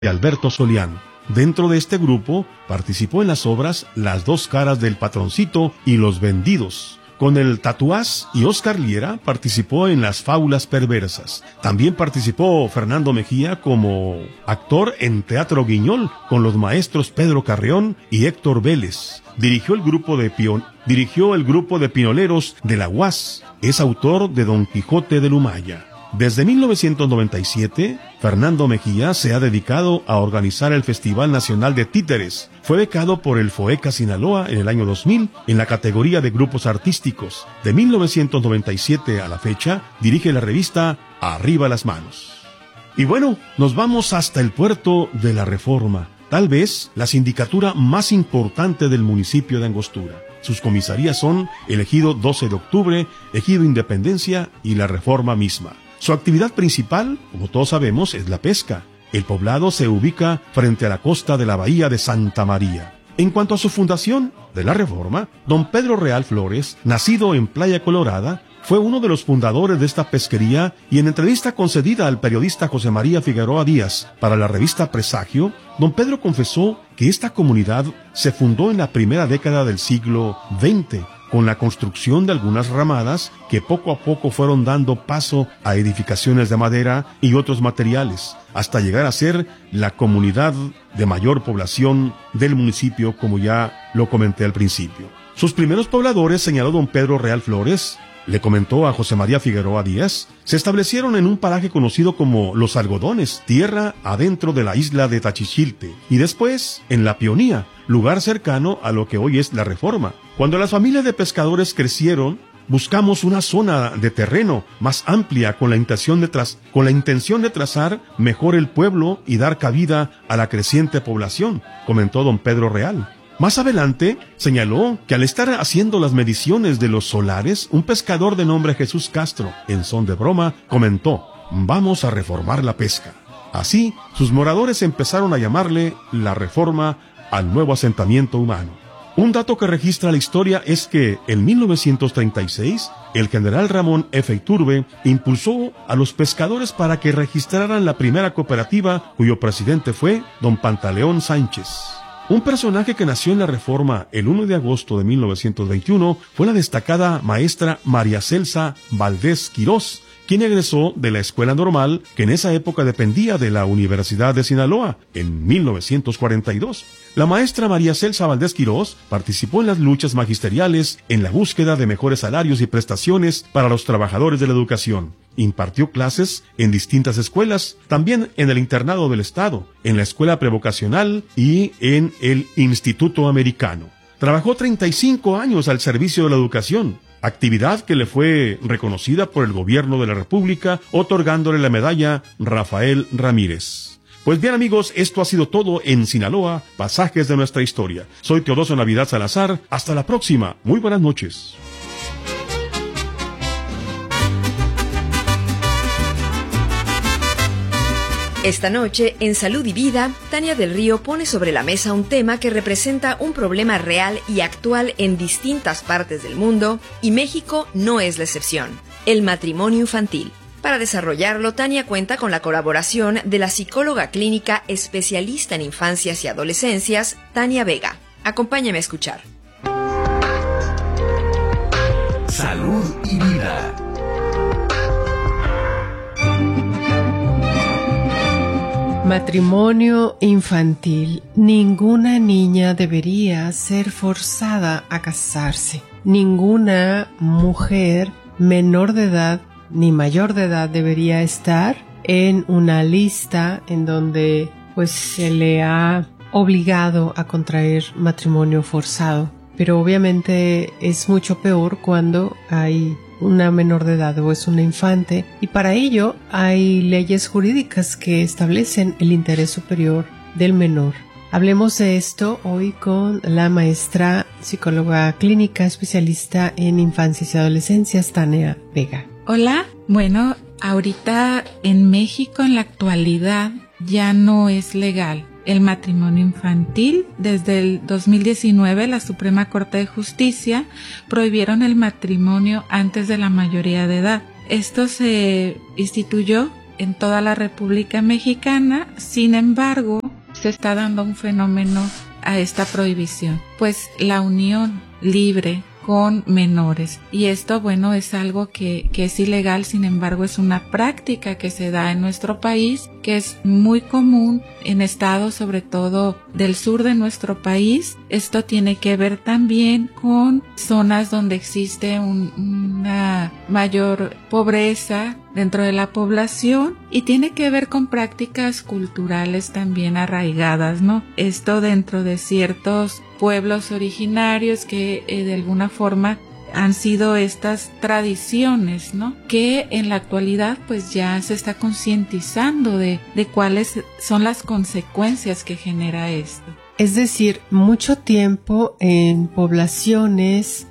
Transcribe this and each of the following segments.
de Alberto Solián. Dentro de este grupo participó en las obras Las dos caras del patroncito y Los vendidos. Con el Tatuás y Oscar Liera participó en Las fábulas perversas. También participó Fernando Mejía como actor en Teatro Guiñol con los maestros Pedro Carreón y Héctor Vélez. Dirigió el grupo de pinoleros de la UAS. Es autor de Don Quijote del Humaya. Desde 1997, Fernando Mejía se ha dedicado a organizar el Festival Nacional de Títeres. Fue becado por el FOECA Sinaloa en el año 2000 en la categoría de grupos artísticos. De 1997 a la fecha, dirige la revista Arriba las Manos. Y bueno, nos vamos hasta el puerto de la Reforma, tal vez la sindicatura más importante del municipio de Angostura. Sus comisarías son el Ejido 12 de Octubre, Ejido Independencia y la Reforma misma. Su actividad principal, como todos sabemos, es la pesca. El poblado se ubica frente a la costa de la bahía de Santa María. En cuanto a su fundación de la Reforma, don Pedro Real Flores, nacido en Playa Colorada, fue uno de los fundadores de esta pesquería y en entrevista concedida al periodista José María Figueroa Díaz para la revista Presagio, don Pedro confesó que esta comunidad se fundó en la primera década del siglo XX, con la construcción de algunas ramadas que poco a poco fueron dando paso a edificaciones de madera y otros materiales, hasta llegar a ser la comunidad de mayor población del municipio, como ya lo comenté al principio. Sus primeros pobladores, señaló don Pedro Real Flores, le comentó a José María Figueroa Díaz, se establecieron en un paraje conocido como Los Algodones, tierra adentro de la isla de Tachichilte, y después en La Pionía, lugar cercano a lo que hoy es la Reforma. Cuando las familias de pescadores crecieron, buscamos una zona de terreno más amplia con la intención de trazar mejor el pueblo y dar cabida a la creciente población, comentó don Pedro Real. Más adelante, señaló que al estar haciendo las mediciones de los solares, un pescador de nombre Jesús Castro, en son de broma, comentó: vamos a reformar la pesca. Así, sus moradores empezaron a llamarle la Reforma al nuevo asentamiento humano. Un dato que registra la historia es que en 1936, el general Ramón F. Iturbe impulsó a los pescadores para que registraran la primera cooperativa, cuyo presidente fue don Pantaleón Sánchez. Un personaje que nació en la Reforma el 1 de agosto de 1921 fue la destacada maestra María Celsa Valdés Quirós, quien egresó de la Escuela Normal, que en esa época dependía de la Universidad de Sinaloa, en 1942. La maestra María Celsa Valdés Quirós participó en las luchas magisteriales en la búsqueda de mejores salarios y prestaciones para los trabajadores de la educación. Impartió clases en distintas escuelas, también en el internado del Estado, en la escuela prevocacional y en el Instituto Americano. Trabajó 35 años al servicio de la educación, actividad que le fue reconocida por el gobierno de la República, otorgándole la medalla Rafael Ramírez. Pues bien, amigos, esto ha sido todo en Sinaloa, pasajes de nuestra historia. Soy Teodosio Navidad Salazar. Hasta la próxima. Muy buenas noches. Esta noche, en Salud y Vida, Tania del Río pone sobre la mesa un tema que representa un problema real y actual en distintas partes del mundo, y México no es la excepción: el matrimonio infantil. Para desarrollarlo, Tania cuenta con la colaboración de la psicóloga clínica especialista en infancias y adolescencias, Tania Vega. Acompáñame a escuchar. Salud y Vida. Matrimonio infantil. Ninguna niña debería ser forzada a casarse. Ninguna mujer menor de edad ni mayor de edad debería estar en una lista en donde pues se le ha obligado a contraer matrimonio forzado. Pero obviamente es mucho peor cuando hay una menor de edad o es una infante, y para ello hay leyes jurídicas que establecen el interés superior del menor. Hablemos de esto hoy con la maestra psicóloga clínica especialista en infancias y adolescencias, Tania Vega. Hola, bueno, ahorita en México en la actualidad ya no es legal el matrimonio infantil. Desde el 2019 la Suprema Corte de Justicia prohibieron el matrimonio antes de la mayoría de edad. Esto se instituyó en toda la República Mexicana. Sin embargo, se está dando un fenómeno a esta prohibición, pues la unión libre con menores. Y esto, bueno, es algo que es ilegal, sin embargo, es una práctica que se da en nuestro país, que es muy común en estados, sobre todo del sur de nuestro país. Esto tiene que ver también con zonas donde existe una mayor pobreza dentro de la población y tiene que ver con prácticas culturales también arraigadas, ¿no? Esto dentro de ciertos pueblos originarios que de alguna forma han sido estas tradiciones, ¿no? Que en la actualidad pues ya se está concientizando de cuáles son las consecuencias que genera esto. Es decir, mucho tiempo en poblaciones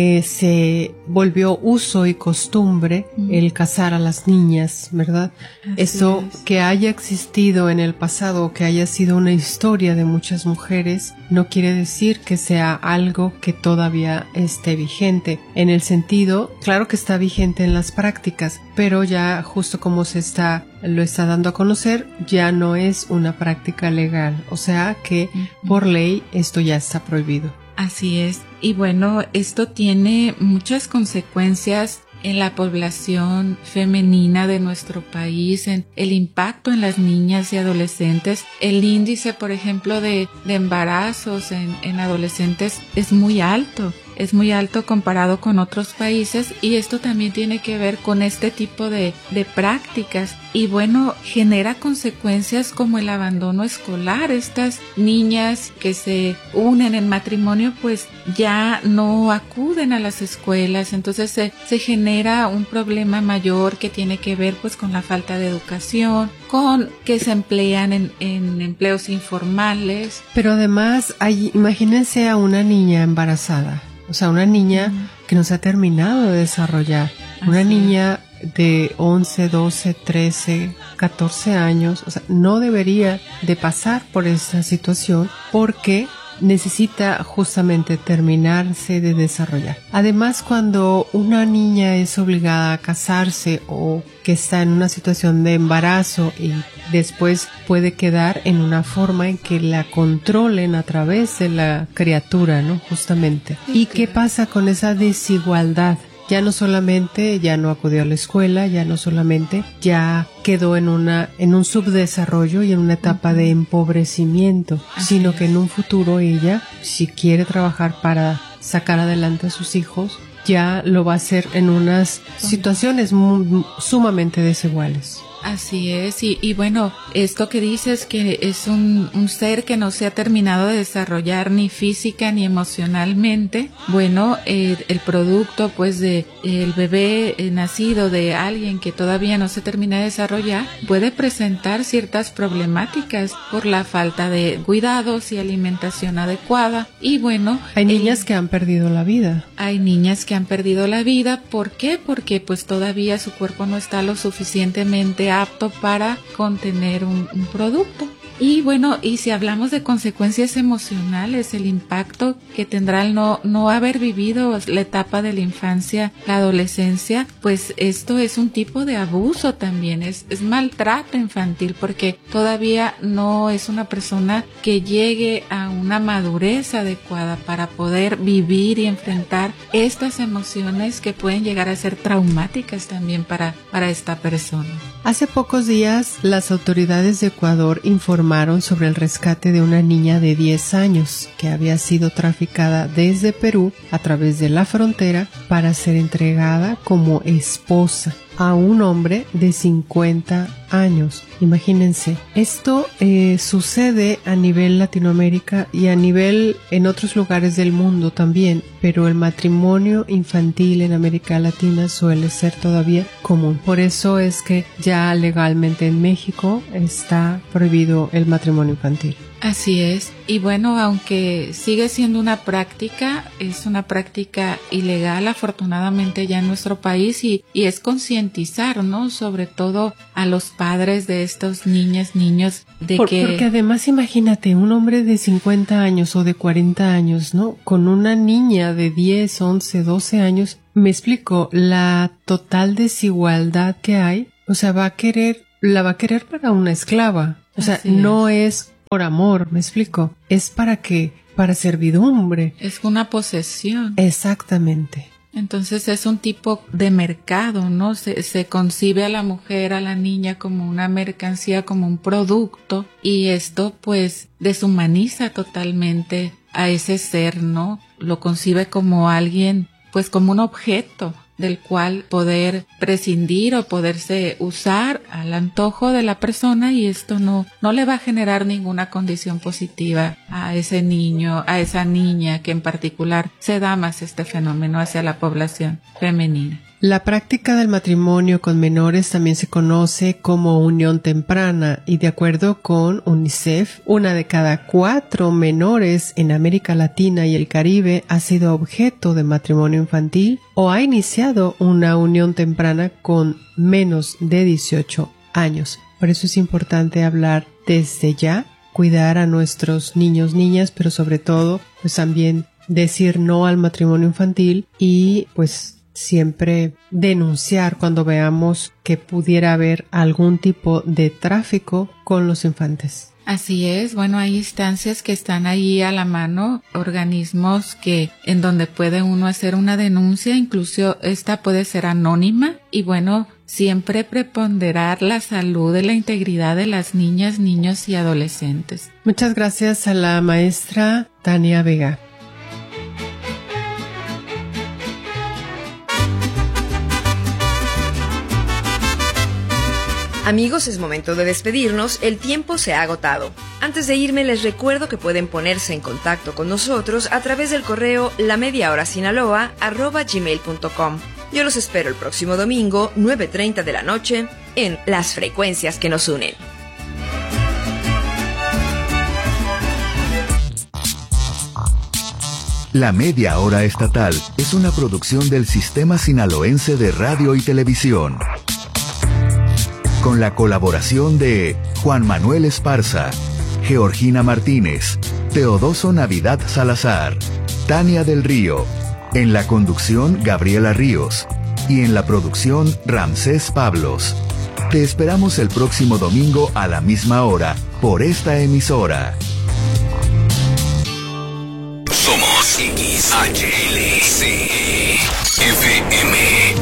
se volvió uso y costumbre el casar a las niñas, ¿verdad? Eso que haya existido en el pasado, que haya sido una historia de muchas mujeres, no quiere decir que sea algo que todavía esté vigente. En el sentido, claro que está vigente en las prácticas, pero ya justo como lo está dando a conocer, ya no es una práctica legal. O sea que por ley esto ya está prohibido. Así es. Y bueno, esto tiene muchas consecuencias en la población femenina de nuestro país, en el impacto en las niñas y adolescentes. El índice, por ejemplo, de embarazos en adolescentes es muy alto comparado con otros países, y esto también tiene que ver con este tipo de prácticas. Y bueno, genera consecuencias como el abandono escolar. Estas niñas que se unen en matrimonio pues ya no acuden a las escuelas, entonces se genera un problema mayor que tiene que ver pues con la falta de educación, con que se emplean en empleos informales. Pero además, imagínense a una niña embarazada. O sea, una niña que no se ha terminado de desarrollar. Una niña de 11, 12, 13, 14 años. O sea, no debería de pasar por esta situación porque necesita justamente terminarse de desarrollar. Además, cuando una niña es obligada a casarse o que está en una situación de embarazo y después puede quedar en una forma en que la controlen a través de la criatura, ¿no? Justamente. ¿Y qué pasa con esa desigualdad? Ya no solamente ya no acudió a la escuela, ya no solamente ya quedó en un subdesarrollo y en una etapa de empobrecimiento, sino que en un futuro ella, si quiere trabajar para sacar adelante a sus hijos, ya lo va a hacer en unas situaciones sumamente desiguales. Así es, y bueno, esto que dices que es un ser que no se ha terminado de desarrollar ni física ni emocionalmente, bueno, el producto pues de el bebé nacido de alguien que todavía no se termina de desarrollar puede presentar ciertas problemáticas por la falta de cuidados y alimentación adecuada. Y bueno, hay niñas que han perdido la vida. Hay niñas que han perdido la vida. ¿Por qué? Porque pues todavía su cuerpo no está lo suficientemente apto para contener un producto. Y bueno, y si hablamos de consecuencias emocionales, el impacto que tendrá el no haber vivido la etapa de la infancia, la adolescencia, pues esto es un tipo de abuso también, es maltrato infantil, porque todavía no es una persona que llegue a una madurez adecuada para poder vivir y enfrentar estas emociones que pueden llegar a ser traumáticas también para esta persona. Hace pocos días, las autoridades de Ecuador informaron sobre el rescate de una niña de 10 años que había sido traficada desde Perú a través de la frontera para ser entregada como esposa a un hombre de 50 años. Imagínense, esto sucede a nivel Latinoamérica y a nivel en otros lugares del mundo también, pero el matrimonio infantil en América Latina suele ser todavía común. Por eso es que ya legalmente en México está prohibido el matrimonio infantil. Así es. Y bueno, aunque sigue siendo una práctica, es una práctica ilegal afortunadamente ya en nuestro país y es concientizar, ¿no? Sobre todo a los padres de estos niños porque además imagínate un hombre de 50 años o de 40 años, ¿no? Con una niña de 10, 11, 12 años. Me explico la total desigualdad que hay. O sea, va a querer la va a querer para una esclava. O sea, no es por amor, ¿me explico? Es para servidumbre. Es una posesión. Exactamente. Entonces es un tipo de mercado, ¿no? Se concibe a la mujer, a la niña como una mercancía, como un producto, y esto pues deshumaniza totalmente a ese ser, ¿no? Lo concibe como alguien, pues como un objeto del cual poder prescindir o poderse usar al antojo de la persona, y esto no le va a generar ninguna condición positiva a ese niño, a esa niña, que en particular se da más este fenómeno hacia la población femenina. La práctica del matrimonio con menores también se conoce como unión temprana, y de acuerdo con UNICEF, 1 de cada 4 menores en América Latina y el Caribe ha sido objeto de matrimonio infantil o ha iniciado una unión temprana con menos de 18 años. Por eso es importante hablar desde ya, cuidar a nuestros niños, niñas, pero sobre todo, pues también decir no al matrimonio infantil y pues siempre denunciar cuando veamos que pudiera haber algún tipo de tráfico con los infantes. Así es, bueno, hay instancias que están ahí a la mano, organismos en donde puede uno hacer una denuncia, incluso esta puede ser anónima, y bueno, siempre preponderar la salud y la integridad de las niñas, niños y adolescentes. Muchas gracias a la maestra Tania Vega. Amigos, es momento de despedirnos, el tiempo se ha agotado. Antes de irme les recuerdo que pueden ponerse en contacto con nosotros a través del correo lamediahora@gmail.com. Yo los espero el próximo domingo, 9:30 de la noche, en Las Frecuencias que nos unen. La Media Hora Estatal es una producción del Sistema Sinaloense de Radio y Televisión, con la colaboración de Juan Manuel Esparza, Georgina Martínez, Teodoso Navidad Salazar, Tania del Río, en la conducción Gabriela Ríos y en la producción Ramsés Pablos. Te esperamos el próximo domingo a la misma hora por esta emisora. Somos XHLC FM.